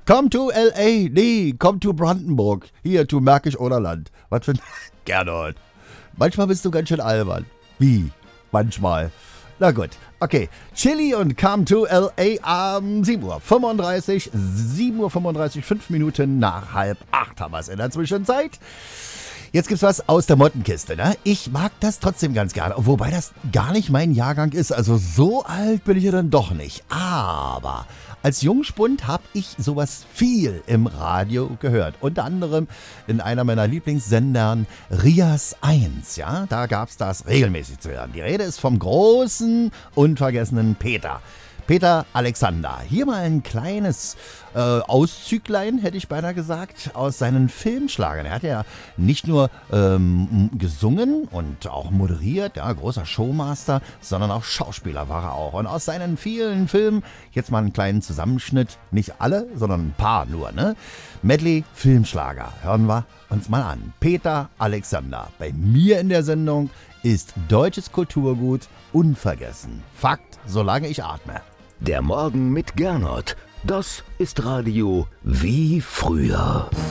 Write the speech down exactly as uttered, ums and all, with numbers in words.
Come to L A, nee, come to Brandenburg. Hier, to Märkisch Oderland. Was für ein... Gernot. Manchmal bist du ganz schön albern. Wie? Manchmal. Na gut, okay. Chili und Come to L A am sieben Uhr fünfunddreißig, sieben Uhr fünfunddreißig, fünf Minuten nach halb acht haben wir es in der Zwischenzeit. Jetzt gibt's was aus der Mottenkiste, ne? Ich mag das trotzdem ganz gerne, wobei das gar nicht mein Jahrgang ist. Also so alt bin ich ja dann doch nicht. Aber als Jungspund habe ich sowas viel im Radio gehört. Unter anderem in einer meiner Lieblingssendern Rias eins, ja? Da gab's das regelmäßig zu hören. Die Rede ist vom großen, unvergessenen Peter. Peter Alexander. Hier mal ein kleines äh, Auszüglein, hätte ich beinahe gesagt, aus seinen Filmschlagern. Er hat ja nicht nur ähm, gesungen und auch moderiert, ja, großer Showmaster, sondern auch Schauspieler war er auch. Und aus seinen vielen Filmen, jetzt mal einen kleinen Zusammenschnitt, nicht alle, sondern ein paar nur, ne? Medley Filmschlager. Hören wir uns mal an. Peter Alexander. Bei mir in der Sendung ist deutsches Kulturgut unvergessen. Fakt, solange ich atme. Der Morgen mit Gernot. Das ist Radio wie früher.